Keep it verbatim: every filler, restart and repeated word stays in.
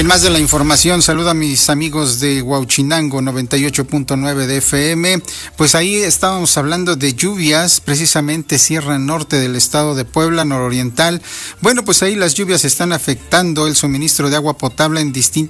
En más de la información, saludo a mis amigos de Huauchinango noventa y ocho punto nueve de F M. Pues ahí estábamos hablando de lluvias, precisamente Sierra Norte del estado de Puebla, nororiental. Bueno, pues ahí las lluvias están afectando el suministro de agua potable en distintas